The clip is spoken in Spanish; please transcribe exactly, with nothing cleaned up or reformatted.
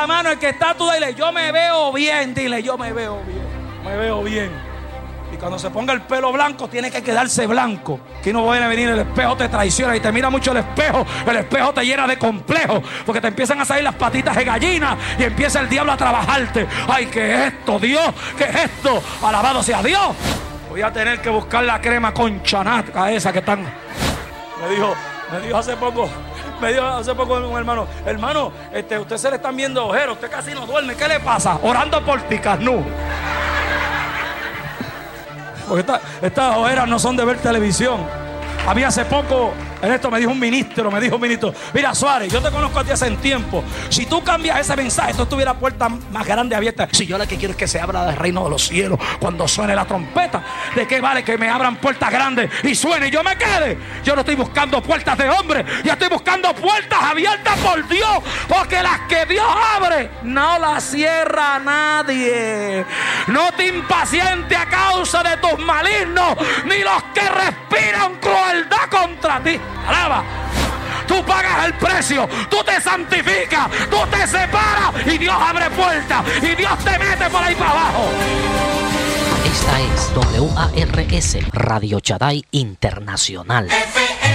la mano el que está tú, dile, yo me veo bien, dile, yo me veo bien, me veo bien. Y cuando se ponga el pelo blanco, tiene que quedarse blanco. Que no viene a venir, el espejo te traiciona y te mira mucho el espejo. El espejo te llena de complejos, porque te empiezan a salir las patitas de gallina y empieza el diablo a trabajarte. Ay, ¿qué es esto, Dios? ¿Qué es esto? Alabado sea Dios. Voy a tener que buscar la crema conchanata esa que están. Me dijo, me dijo hace poco, me dijo hace poco un hermano, hermano, este, usted se le están viendo ojeros, usted casi no duerme, ¿qué le pasa? Orando por ti, Carnú. Porque esta, estas ojeras no son de ver televisión. A mí hace poco, en esto me dijo un ministro, me dijo un ministro, mira Suárez, yo te conozco a ti hace un tiempo. Si tú cambias ese mensaje, esto tuviera puertas más grandes abiertas. Si yo lo que quiero es que se abra el reino de los cielos cuando suene la trompeta, ¿de qué vale que me abran puertas grandes y suene y yo me quede? Yo no estoy buscando puertas de hombre, yo estoy buscando puertas abiertas por Dios, porque las que Dios abre no las cierra nadie. No te impacientes a causa de tus malignos, ni los que respiran crueldad contra ti. Alaba. Tú pagas el precio, tú te santificas, tú te separas y Dios abre puertas y Dios te mete por ahí para abajo. Esta es W A R S Radio Shaddai Internacional.